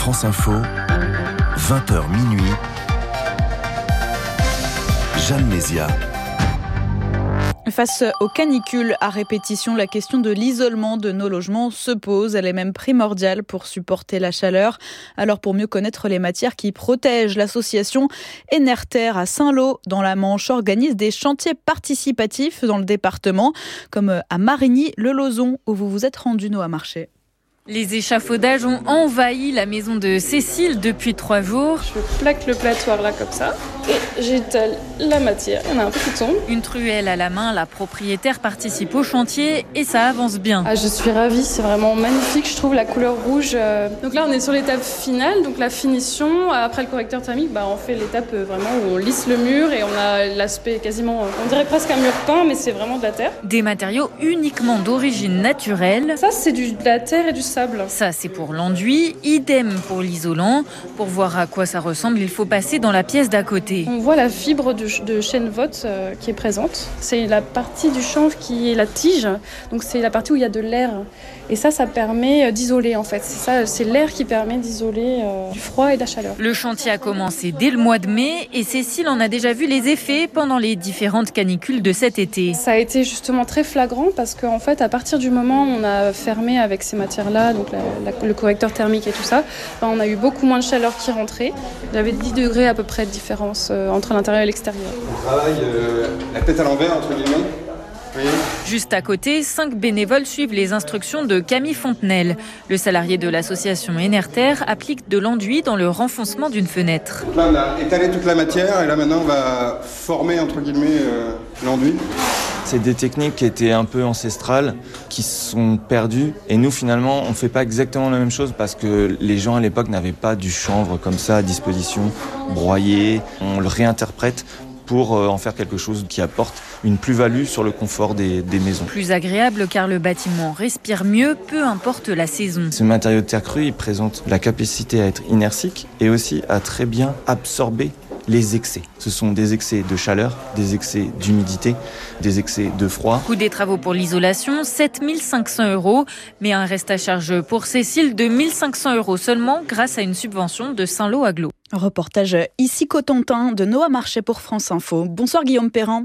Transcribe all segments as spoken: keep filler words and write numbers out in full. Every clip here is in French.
France Info, vingt heures minuit, Jeanne Mézia. Face aux canicules à répétition, la question de l'isolement de nos logements se pose. Elle est même primordiale pour supporter la chaleur. Alors pour mieux connaître les matières qui protègent, l'association Enerter à Saint-Lô dans la Manche organise des chantiers participatifs dans le département, comme à Marigny-le-Lauzon où vous vous êtes rendu, Noah Marché. Les échafaudages ont envahi la maison de Cécile depuis trois jours. Je plaque le plattoir là comme ça et j'étale la matière. Il y en a un peu qui tombe. Une truelle à la main, la propriétaire participe au chantier et ça avance bien. Ah, je suis ravie, c'est vraiment magnifique. Je trouve la couleur rouge. Donc là, on est sur l'étape finale, donc la finition. Après le correcteur thermique, bah, on fait l'étape vraiment où on lisse le mur et on a l'aspect quasiment, on dirait presque un mur peint, mais c'est vraiment de la terre. Des matériaux uniquement d'origine naturelle. Ça, c'est du, de la terre et du sable. Ça, c'est pour l'enduit, idem pour l'isolant. Pour voir à quoi ça ressemble, il faut passer dans la pièce d'à côté. On voit la fibre de, de chêne vote euh, qui est présente. C'est la partie du chanvre qui est la tige, donc c'est la partie où il y a de l'air. Et ça, ça permet d'isoler en fait. C'est ça, c'est l'air qui permet d'isoler euh, du froid et de la chaleur. Le chantier a commencé dès le mois de mai et Cécile en a déjà vu les effets pendant les différentes canicules de cet été. Ça a été justement très flagrant parce qu'en fait, à partir du moment où on a fermé avec ces matières-là, donc la, la, le correcteur thermique et tout ça, ben on a eu beaucoup moins de chaleur qui rentrait. Il y avait dix degrés à peu près de différence euh, entre l'intérieur et l'extérieur. On travaille euh, la tête à l'envers entre guillemets. Oui. Juste à côté, cinq bénévoles suivent les instructions de Camille Fontenelle. Le salarié de l'association Enerter applique de l'enduit dans le renfoncement d'une fenêtre. Là, on a étalé toute la matière et là maintenant on va former entre guillemets euh, l'enduit. C'est des techniques qui étaient un peu ancestrales, qui sont perdues. Et nous, finalement, on ne fait pas exactement la même chose parce que les gens à l'époque n'avaient pas du chanvre comme ça à disposition, broyé. On le réinterprète pour en faire quelque chose qui apporte une plus-value sur le confort des, des maisons. Plus agréable car le bâtiment respire mieux, peu importe la saison. Ce matériau de terre crue, il présente la capacité à être inertique et aussi à très bien absorber les excès. Ce sont des excès de chaleur, des excès d'humidité, des excès de froid. Coût des travaux pour l'isolation, sept mille cinq cents euros, mais un reste à charge pour Cécile de mille cinq cents euros seulement grâce à une subvention de Saint-Lô Agglo. Reportage ici Cotentin de Noah Marché pour France Info. Bonsoir Guillaume Perrin.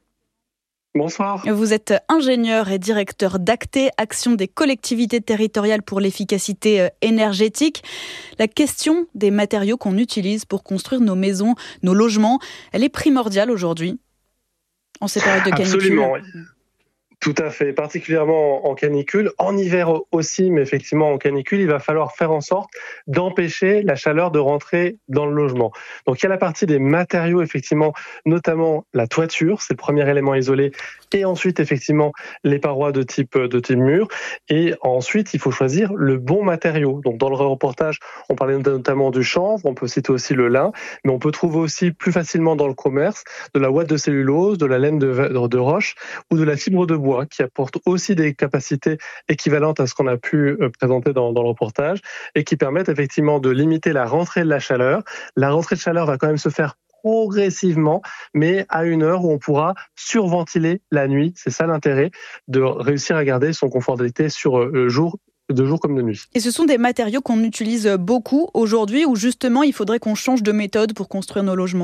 Bonsoir. Vous êtes ingénieur et directeur d'Acté, Action des collectivités territoriales pour l'efficacité énergétique. La question des matériaux qu'on utilise pour construire nos maisons, nos logements, elle est primordiale aujourd'hui, en ces périodes de canicule. Absolument, oui. Tout à fait, particulièrement en canicule, en hiver aussi, mais effectivement en canicule, il va falloir faire en sorte d'empêcher la chaleur de rentrer dans le logement. Donc il y a la partie des matériaux, effectivement, notamment la toiture, c'est le premier élément isolé, et ensuite effectivement les parois de type de type mur, et ensuite il faut choisir le bon matériau. Donc dans le reportage, on parlait notamment du chanvre, on peut citer aussi le lin, mais on peut trouver aussi plus facilement dans le commerce de la ouate de cellulose, de la laine de, de roche ou de la fibre de bois, qui apporte aussi des capacités équivalentes à ce qu'on a pu présenter dans, dans le reportage et qui permettent effectivement de limiter la rentrée de la chaleur. La rentrée de chaleur va quand même se faire progressivement, mais à une heure où on pourra surventiler la nuit. C'est ça l'intérêt, de réussir à garder son confort d'été sur le jour, de jour comme de nuit. Et ce sont des matériaux qu'on utilise beaucoup aujourd'hui ou justement il faudrait qu'on change de méthode pour construire nos logements ?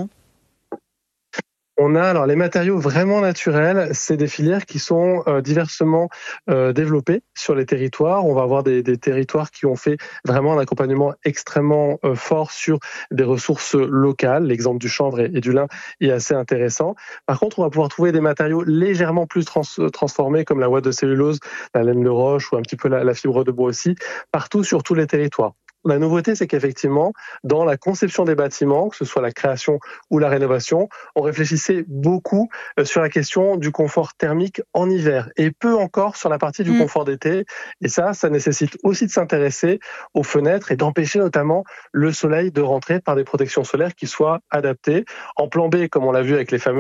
On a alors les matériaux vraiment naturels, c'est des filières qui sont euh, diversement euh, développées sur les territoires. On va avoir des, des territoires qui ont fait vraiment un accompagnement extrêmement euh, fort sur des ressources locales. L'exemple du chanvre et, et du lin est assez intéressant. Par contre, on va pouvoir trouver des matériaux légèrement plus trans, transformés comme la ouate de cellulose, la laine de roche ou un petit peu la, la fibre de bois aussi, partout sur tous les territoires. La nouveauté, c'est qu'effectivement, dans la conception des bâtiments, que ce soit la création ou la rénovation, on réfléchissait beaucoup sur la question du confort thermique en hiver et peu encore sur la partie du mmh. confort d'été. Et ça, ça nécessite aussi de s'intéresser aux fenêtres et d'empêcher notamment le soleil de rentrer par des protections solaires qui soient adaptées. En plan B, comme on l'a vu avec les fameuses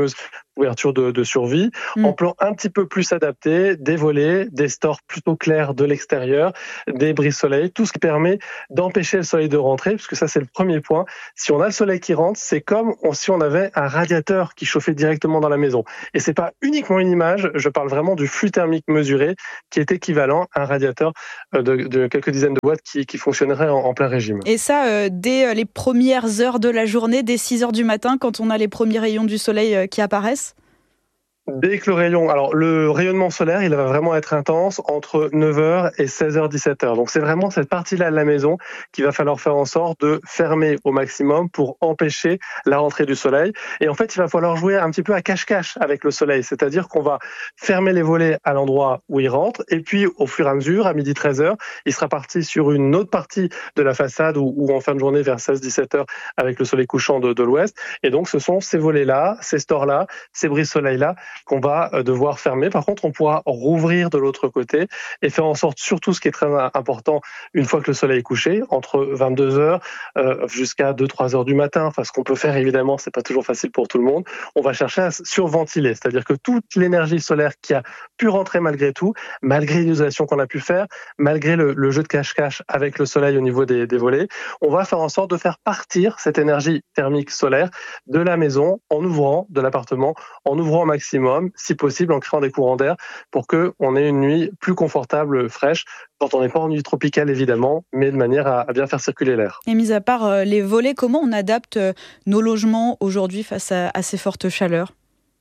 couverture de, de survie, mmh. en plan un petit peu plus adapté, des volets, des stores plutôt clairs de l'extérieur, des brise-soleil, tout ce qui permet d'empêcher le soleil de rentrer, puisque ça c'est le premier point. Si on a le soleil qui rentre, c'est comme si on avait un radiateur qui chauffait directement dans la maison. Et c'est pas uniquement une image, je parle vraiment du flux thermique mesuré qui est équivalent à un radiateur de, de quelques dizaines de watts qui, qui fonctionnerait en, en plein régime. Et ça, euh, dès les premières heures de la journée, dès six heures du matin, quand on a les premiers rayons du soleil euh, qui apparaissent ? Dès que le rayon, alors le rayonnement solaire, il va vraiment être intense entre neuf heures et seize heures dix-sept heures. Donc c'est vraiment cette partie-là de la maison qu'il va falloir faire en sorte de fermer au maximum pour empêcher la rentrée du soleil. Et en fait, il va falloir jouer un petit peu à cache-cache avec le soleil, c'est-à-dire qu'on va fermer les volets à l'endroit où il rentre, et puis au fur et à mesure, à midi treize heures, il sera parti sur une autre partie de la façade ou, ou en fin de journée vers seize dix-sept heures avec le soleil couchant de, de l'ouest. Et donc ce sont ces volets-là, ces stores-là, ces brise-soleil-là qu'on va devoir fermer. Par contre, on pourra rouvrir de l'autre côté et faire en sorte, surtout ce qui est très important, une fois que le soleil est couché, entre vingt-deux heures euh, jusqu'à deux trois heures du matin, enfin ce qu'on peut faire évidemment, c'est pas toujours facile pour tout le monde, on va chercher à surventiler, c'est-à-dire que toute l'énergie solaire qui a pu rentrer malgré tout, malgré l'isolation qu'on a pu faire, malgré le, le jeu de cache-cache avec le soleil au niveau des, des volets, on va faire en sorte de faire partir cette énergie thermique solaire de la maison en ouvrant de l'appartement, en ouvrant au maximum, si possible en créant des courants d'air pour qu'on ait une nuit plus confortable, fraîche, quand on n'est pas en nuit tropicale évidemment, mais de manière à, à bien faire circuler l'air. Et mis à part euh, les volets, comment on adapte euh, nos logements aujourd'hui face à, à ces fortes chaleurs ?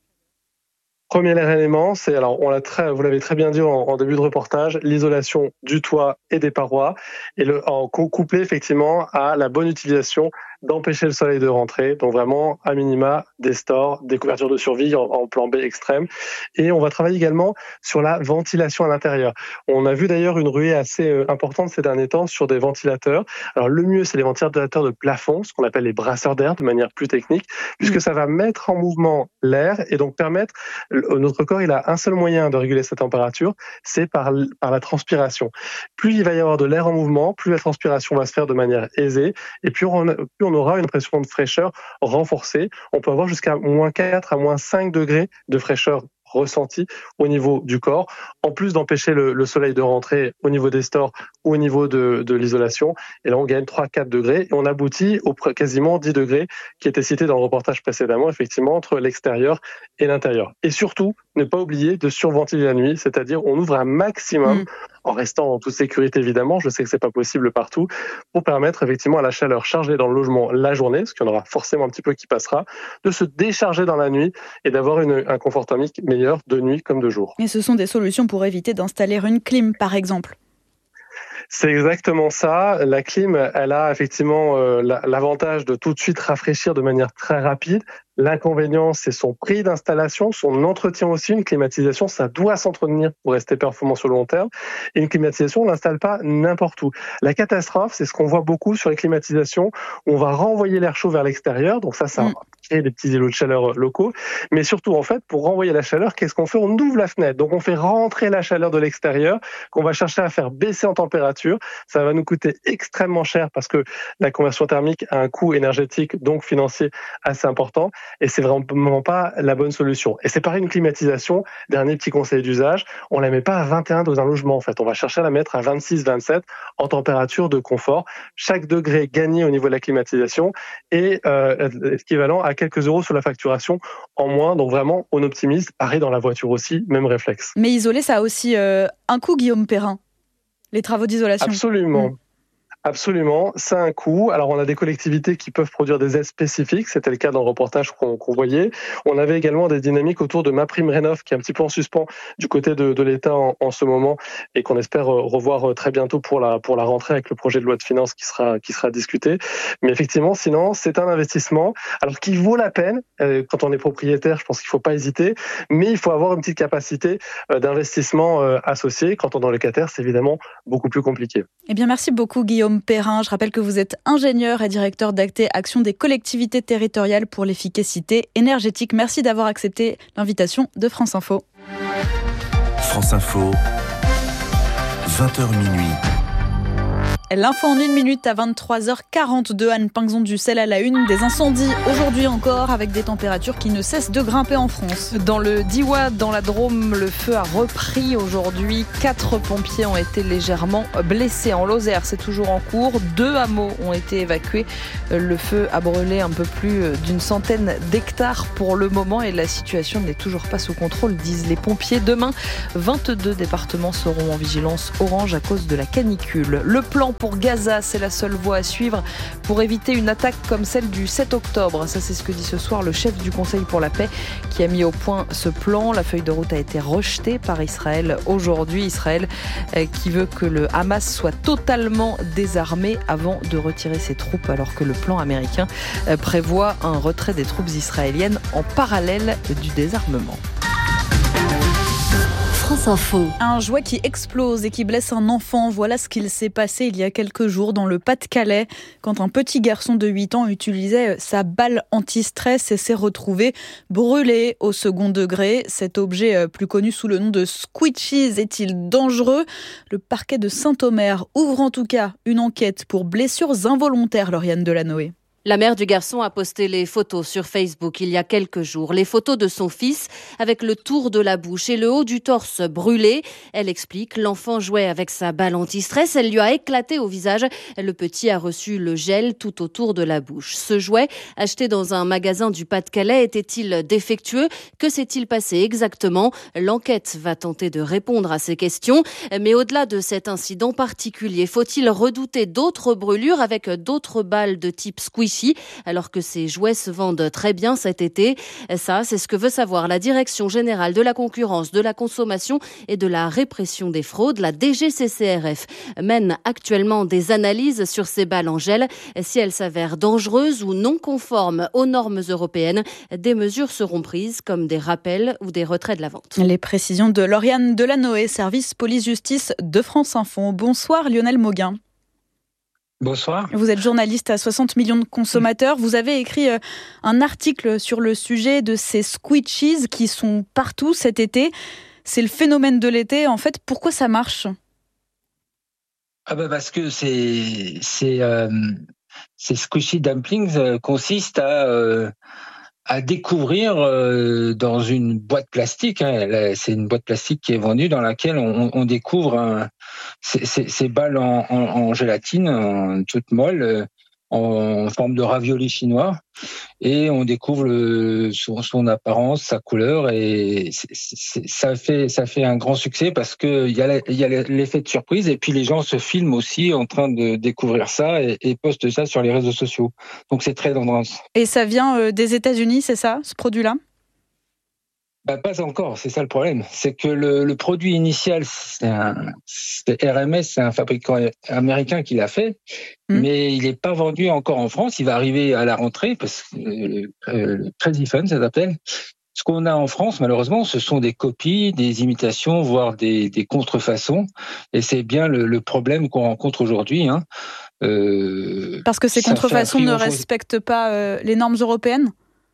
Premier élément, c'est, alors on l'a très, vous l'avez très bien dit en, en début de reportage, l'isolation du toit et des parois, et le, en couplé effectivement à la bonne utilisation d'empêcher le soleil de rentrer, donc vraiment à minima des stores, des couvertures de survie en, en plan B extrême, et on va travailler également sur la ventilation à l'intérieur. On a vu d'ailleurs une ruée assez euh, importante ces derniers temps sur des ventilateurs. Alors le mieux c'est les ventilateurs de plafond, ce qu'on appelle les brasseurs d'air de manière plus technique, puisque ça va mettre en mouvement l'air et donc permettre, notre corps il a un seul moyen de réguler sa température, c'est par, par la transpiration. Plus il va y avoir de l'air en mouvement, plus la transpiration va se faire de manière aisée, et plus on, plus on aura une pression de fraîcheur renforcée. On peut avoir jusqu'à moins quatre à moins cinq degrés de fraîcheur ressenti au niveau du corps, en plus d'empêcher le, le soleil de rentrer au niveau des stores ou au niveau de, de l'isolation. Et là, on gagne trois à quatre degrés et on aboutit au quasiment dix degrés qui étaient cités dans le reportage précédemment, effectivement, entre l'extérieur et l'intérieur. Et surtout, ne pas oublier de surventiler la nuit, c'est-à-dire on ouvre un maximum, mmh. en restant en toute sécurité évidemment, je sais que c'est pas possible partout, pour permettre effectivement à la chaleur chargée dans le logement la journée, parce qu'il y en aura forcément un petit peu qui passera, de se décharger dans la nuit et d'avoir une, un confort thermique meilleur de nuit comme de jour. Et ce sont des solutions pour éviter d'installer une clim par exemple ? C'est exactement ça. La clim, elle a effectivement euh, l'avantage de tout de suite rafraîchir de manière très rapide. L'inconvénient, c'est son prix d'installation, son entretien aussi. Une climatisation, ça doit s'entretenir pour rester performant sur le long terme. Et une climatisation, on l'installe pas n'importe où. La catastrophe, c'est ce qu'on voit beaucoup sur les climatisations, où on va renvoyer l'air chaud vers l'extérieur. Donc ça, ça mmh. crée des petits îlots de chaleur locaux. Mais surtout, en fait, pour renvoyer la chaleur, qu'est-ce qu'on fait ? On ouvre la fenêtre. Donc on fait rentrer la chaleur de l'extérieur, qu'on va chercher à faire baisser en température. Ça va nous coûter extrêmement cher parce que la conversion thermique a un coût énergétique, donc financier, assez important. Et c'est vraiment pas la bonne solution. Et c'est pareil une climatisation, dernier petit conseil d'usage, on la met pas à vingt et un dans un logement en fait, on va chercher à la mettre à vingt-six vingt-sept en température de confort. Chaque degré gagné au niveau de la climatisation est euh, équivalent à quelques euros sur la facturation en moins, donc vraiment on optimise. Pareil dans la voiture aussi, même réflexe. Mais isoler, ça a aussi euh, un coût, Guillaume Perrin, les travaux d'isolation. Absolument. Mmh. Absolument, ça a un coût. Alors on a des collectivités qui peuvent produire des aides spécifiques, c'était le cas dans le reportage qu'on, qu'on voyait. On avait également des dynamiques autour de MaPrimeRénov' qui est un petit peu en suspens du côté de, de l'État en, en ce moment et qu'on espère revoir très bientôt pour la pour la rentrée avec le projet de loi de finances qui sera qui sera discuté. Mais effectivement, sinon c'est un investissement alors qui vaut la peine. Quand on est propriétaire, je pense qu'il faut pas hésiter, mais il faut avoir une petite capacité d'investissement associée. Quand on est locataire, c'est évidemment beaucoup plus compliqué. Eh bien, merci beaucoup Guillaume Perrin. Je rappelle que vous êtes ingénieur et directeur d'Acté Action des collectivités territoriales pour l'efficacité énergétique. Merci d'avoir accepté l'invitation de France Info. France Info, vingt heures minuit. L'info en une minute à vingt-trois heures quarante-deux. Anne Pinxon-Ducel à la une. Des incendies aujourd'hui encore avec des températures qui ne cessent de grimper en France. Dans le Diois, dans la Drôme, le feu a repris aujourd'hui. Quatre pompiers ont été légèrement blessés. En Lozère, c'est toujours en cours. Deux hameaux ont été évacués. Le feu a brûlé un peu plus d'une centaine d'hectares pour le moment et la situation n'est toujours pas sous contrôle, disent les pompiers. Demain, vingt-deux départements seront en vigilance orange à cause de la canicule. Le plan pour Gaza, c'est la seule voie à suivre pour éviter une attaque comme celle du sept octobre. Ça, c'est ce que dit ce soir le chef du Conseil pour la paix qui a mis au point ce plan. La feuille de route a été rejetée par Israël aujourd'hui. Israël qui veut que le Hamas soit totalement désarmé avant de retirer ses troupes, alors que le plan américain prévoit un retrait des troupes israéliennes en parallèle du désarmement. France Info. Un jouet qui explose et qui blesse un enfant. Voilà ce qu'il s'est passé il y a quelques jours dans le Pas-de-Calais, quand un petit garçon de huit ans utilisait sa balle anti-stress et s'est retrouvé brûlé au second degré. Cet objet, plus connu sous le nom de Squishies, est-il dangereux ? Le parquet de Saint-Omer ouvre en tout cas une enquête pour blessures involontaires, Lauriane Delanoë. La mère du garçon a posté les photos sur Facebook il y a quelques jours. Les photos de son fils avec le tour de la bouche et le haut du torse brûlé. Elle explique, l'enfant jouait avec sa balle anti-stress. Elle lui a éclaté au visage. Le petit a reçu le gel tout autour de la bouche. Ce jouet, acheté dans un magasin du Pas-de-Calais, était-il défectueux ? Que s'est-il passé exactement ? L'enquête va tenter de répondre à ces questions. Mais au-delà de cet incident particulier, faut-il redouter d'autres brûlures avec d'autres balles de type squishy ? Alors que ces jouets se vendent très bien cet été. Ça, c'est ce que veut savoir la Direction générale de la concurrence, de la consommation et de la répression des fraudes. La D G C C R F mène actuellement des analyses sur ces balles en gel. Si elles s'avèrent dangereuses ou non conformes aux normes européennes, des mesures seront prises comme des rappels ou des retraits de la vente. Les précisions de Lauriane Delanoë, service police-justice de France Info. Bonsoir Lionel Mauguin. Bonsoir. Vous êtes journaliste à soixante millions de consommateurs. Vous avez écrit un article sur le sujet de ces Squishies qui sont partout cet été. C'est le phénomène de l'été. En fait, pourquoi ça marche ? Ah bah parce que c'est, c'est, euh, ces Squishy Dumplings euh, consistent à, euh, à découvrir euh, dans une boîte plastique. Hein, c'est une boîte plastique qui est vendue dans laquelle on, on découvre un, ces, ces, ces balles en, en, en gélatine, en toute molle, euh, en forme de ravioli chinois, et on découvre le, son, son apparence, sa couleur, et c'est, c'est, ça fait ça fait un grand succès parce que il y a il y a l'effet de surprise, et puis les gens se filment aussi en train de découvrir ça et, et postent ça sur les réseaux sociaux. Donc c'est très tendance. Et ça vient des États-Unis, c'est ça, ce produit-là ? Bah, pas encore, c'est ça le problème. C'est que le, le produit initial, c'est, un, c'est R M S, c'est un fabricant américain qui l'a fait, mmh. mais il n'est pas vendu encore en France. Il va arriver à la rentrée, parce que euh, le Crazy Fun, ça s'appelle. Ce qu'on a en France, malheureusement, ce sont des copies, des imitations, voire des, des contrefaçons. Et c'est bien le, le problème qu'on rencontre aujourd'hui. Hein. Euh, parce que ces contrefaçons ne respectent pas euh, les normes européennes ?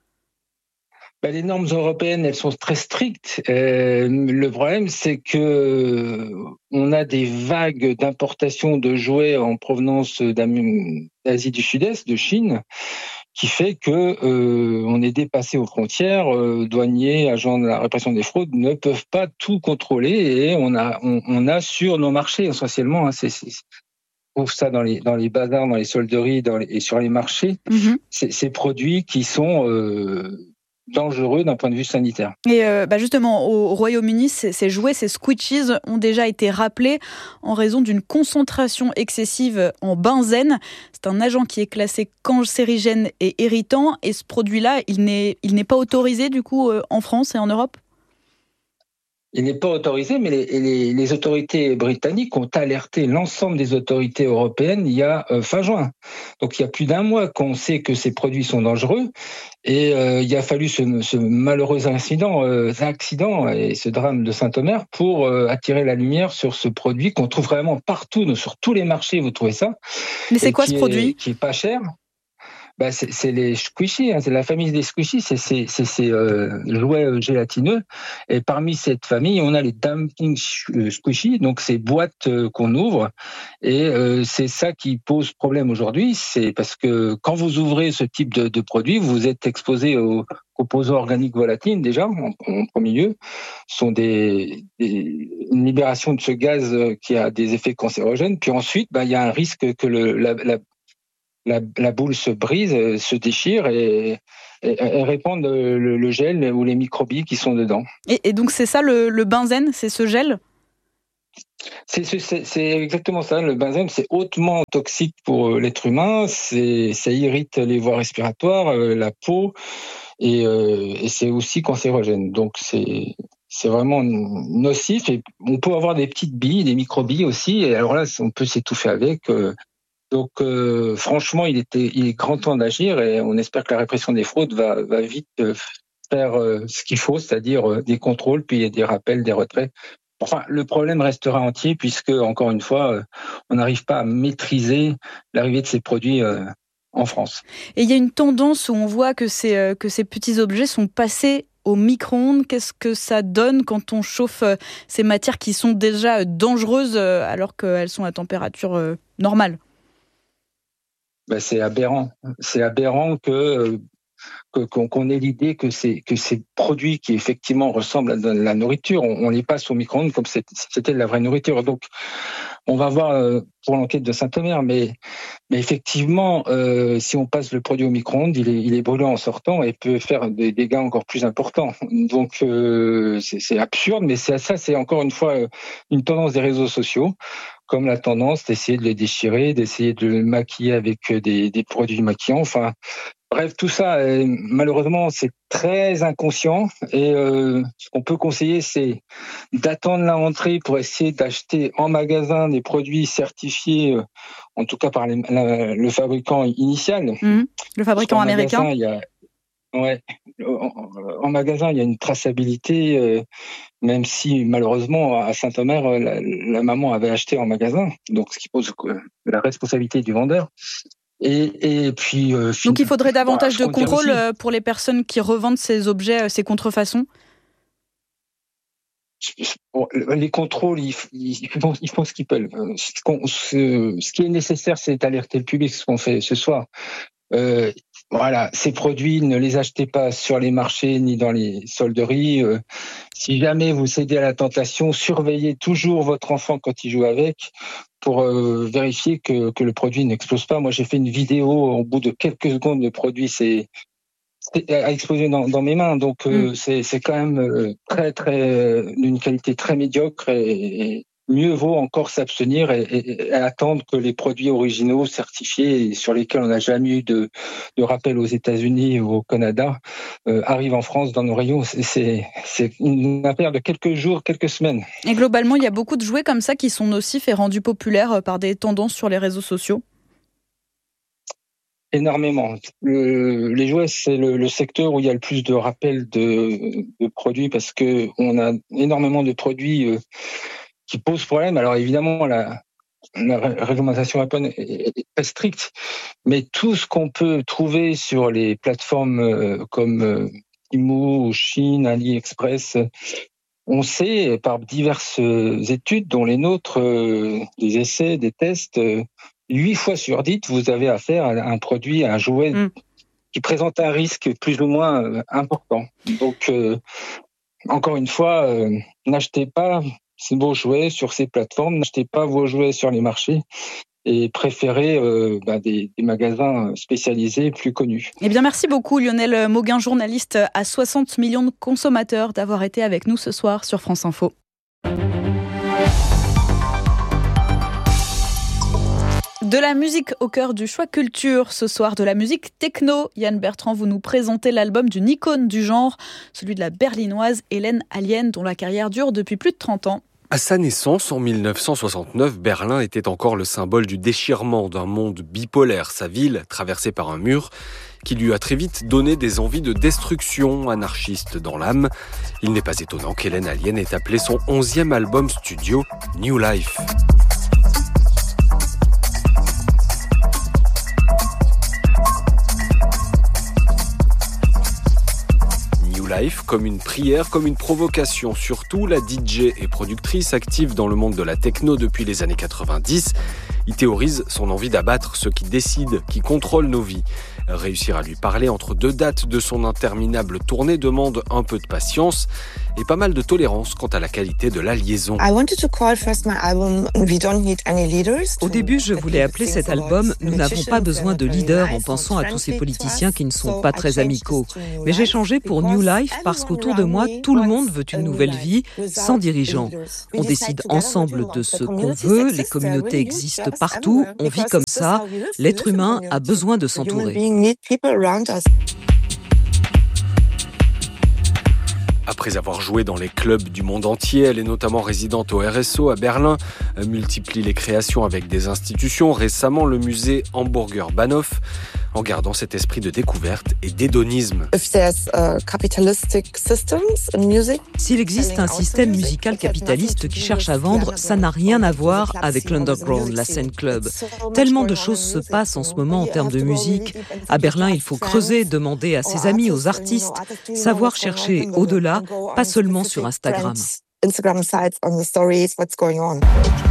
Ben, les normes européennes, elles sont très strictes. Euh, le problème, c'est que on a des vagues d'importation de jouets en provenance d'Asie du Sud-Est, de Chine, qui fait que euh, on est dépassé aux frontières. Euh, douaniers, agents de la répression des fraudes ne peuvent pas tout contrôler, et on a on, on a sur nos marchés essentiellement. Hein, c'est, c'est on trouve ça dans les dans les bazars, dans les solderies, dans les, et sur les marchés. Mm-hmm. C'est, ces produits qui sont euh, dangereux d'un point de vue sanitaire. Et euh, bah justement, au Royaume-Uni, ces, ces jouets, ces Squishies, ont déjà été rappelés en raison d'une concentration excessive en benzène. C'est un agent qui est classé cancérigène et irritant. Et ce produit-là, il n'est, il n'est pas autorisé du coup euh, en France et en Europe ? Il n'est pas autorisé, mais les, les, les autorités britanniques ont alerté l'ensemble des autorités européennes il y a euh, fin juin. Donc il y a plus d'un mois qu'on sait que ces produits sont dangereux, et euh, il a fallu ce, ce malheureux incident, euh, accident et ce drame de Saint-Omer pour euh, attirer la lumière sur ce produit qu'on trouve vraiment partout, sur tous les marchés, vous trouvez ça. Mais c'est quoi ce est, produit ? Qui est pas cher. bah, c'est, c'est les squishies, hein, c'est la famille des squishies, c'est ces c'est, c'est, euh, jouets gélatineux. Et parmi cette famille, on a les dumpling squishies, donc ces boîtes euh, qu'on ouvre. Et euh, c'est ça qui pose problème aujourd'hui, c'est parce que quand vous ouvrez ce type de, de produit, vous êtes exposé aux composants organiques volatiles déjà, en, en premier lieu, sont des, des une libération de ce gaz qui a des effets cancérogènes. Puis ensuite, bah, il y a un risque que le, la, la, la, la boule se brise, se déchire et, et, et répande le, le gel ou les microbilles qui sont dedans. Et, et donc c'est ça le, le benzène, c'est ce gel ? C'est, c'est, c'est exactement ça. Le benzène, c'est hautement toxique pour l'être humain. C'est, ça irrite les voies respiratoires, la peau, et, euh, et c'est aussi cancérogène. Donc c'est, c'est vraiment nocif. Et on peut avoir des petites billes, des microbilles aussi. Et alors là, on peut s'étouffer avec. Donc euh, franchement, il était, il est grand temps d'agir, et on espère que la répression des fraudes va, va vite faire ce qu'il faut, c'est-à-dire des contrôles, puis des rappels, des retraits. Enfin, le problème restera entier puisque, encore une fois, on n'arrive pas à maîtriser l'arrivée de ces produits en France. Et il y a une tendance où on voit que ces, que ces petits objets sont passés au micro-ondes. Qu'est-ce que ça donne quand on chauffe ces matières qui sont déjà dangereuses alors qu'elles sont à température normale ? Ben, c'est aberrant. C'est aberrant que... qu'on ait l'idée que c'est que ces produits qui effectivement ressemblent à de la nourriture, on, on les passe au micro-ondes comme si c'était de la vraie nourriture. Donc, on va voir euh, pour l'enquête de Saint-Omer, mais mais effectivement, euh, si on passe le produit au micro-ondes, il est il est brûlant en sortant et peut faire des dégâts encore plus importants. Donc, euh, c'est, c'est absurde, mais c'est ça, c'est encore une fois une tendance des réseaux sociaux, comme la tendance d'essayer de les déchirer, d'essayer de le maquiller avec des des produits maquillants. Enfin. Bref, tout ça, euh, malheureusement, c'est très inconscient, et euh, ce qu'on peut conseiller, c'est d'attendre la rentrée pour essayer d'acheter en magasin des produits certifiés, euh, en tout cas par les, la, le fabricant initial. Mmh, le fabricant américain. Magasin, il y a, ouais, en, en magasin, il y a une traçabilité, euh, même si malheureusement à Saint-Omer, la, la maman avait acheté en magasin, donc ce qui pose la responsabilité du vendeur. Et, et puis, euh, donc il faudrait davantage voilà, de contrôle aussi pour les personnes qui revendent ces objets, ces contrefaçons. Bon, les contrôles, ils, ils, font, ils font ce qu'ils peuvent. Ce, ce, ce qui est nécessaire, c'est d'alerter le public, ce qu'on fait ce soir. Euh, voilà, ces produits, ne les achetez pas sur les marchés ni dans les solderies. Euh, si jamais vous cédez à la tentation, surveillez toujours votre enfant quand il joue avec, pour euh, vérifier que, que le produit n'explose pas. Moi, j'ai fait une vidéo, au bout de quelques secondes, le produit s'est, a explosé dans, dans mes mains. Donc, euh, mmh. c'est, c'est quand même euh, très, très, d'une qualité très médiocre, et, et mieux vaut encore s'abstenir et, et, et attendre que les produits originaux certifiés, et sur lesquels on n'a jamais eu de, de rappel aux États-Unis ou au Canada, euh, arrivent en France dans nos rayons. C'est, c'est, c'est une affaire de quelques jours, quelques semaines. Et globalement, il y a beaucoup de jouets comme ça qui sont nocifs et rendus populaires par des tendances sur les réseaux sociaux. Énormément. Le, les jouets, c'est le, le secteur où il y a le plus de rappels de, de produits, parce que on a énormément de produits euh, qui posent problème. Alors évidemment, la, la réglementation européenne est très stricte, mais tout ce qu'on peut trouver sur les plateformes euh, comme euh, Temu, Chine, AliExpress, on sait par diverses études, dont les nôtres, euh, des essais, des tests, euh, huit fois sur dix, vous avez affaire à un produit, à un jouet mmh. qui présente un risque plus ou moins euh, important. Donc, euh, encore une fois, euh, n'achetez pas vos jouets sur ces plateformes, n'achetez pas vos jouets sur les marchés, et préférez euh, bah, des, des magasins spécialisés plus connus. Eh bien, merci beaucoup Lionel Mauguin, journaliste à soixante millions de consommateurs, d'avoir été avec nous ce soir sur France Info. De la musique au cœur du choix culture, ce soir de la musique techno. Yann Bertrand, vous nous présentez l'album d'une icône du genre, celui de la berlinoise Hélène Allien, dont la carrière dure depuis plus de trente ans. À sa naissance, en dix-neuf cent soixante-neuf, Berlin était encore le symbole du déchirement d'un monde bipolaire. Sa ville, traversée par un mur, qui lui a très vite donné des envies de destruction anarchiste dans l'âme. Il n'est pas étonnant qu'Hélène Allien ait appelé son onzième album studio New Life. Life comme une prière, comme une provocation. Surtout, la D J et productrice active dans le monde de la techno depuis les années quatre-vingt-dix. Il théorise son envie d'abattre ceux qui décident, qui contrôlent nos vies. Réussir à lui parler entre deux dates de son interminable tournée demande un peu de patience et pas mal de tolérance quant à la qualité de la liaison. Au début, je voulais appeler cet album « Nous n'avons pas besoin de leaders » en pensant à tous ces politiciens qui ne sont pas très amicaux. Mais j'ai changé pour New Life parce qu'autour de moi, tout le monde veut une nouvelle vie sans dirigeants. On décide ensemble de ce qu'on veut, les communautés existent partout, on vit comme ça, l'être humain a besoin de s'entourer. Après avoir joué dans les clubs du monde entier, elle est notamment résidente au R S O à Berlin, elle multiplie les créations avec des institutions, récemment le musée Hamburger Bahnhof, en gardant cet esprit de découverte et d'hédonisme. S'il existe un système musical capitaliste qui cherche à vendre, ça n'a rien à voir avec l'underground, la scène club. Tellement de choses se passent en ce moment en termes de musique. À Berlin, il faut creuser, demander à ses amis, aux artistes, savoir chercher au-delà, pas seulement sur Instagram. Instagram sites on the stories, what's going on.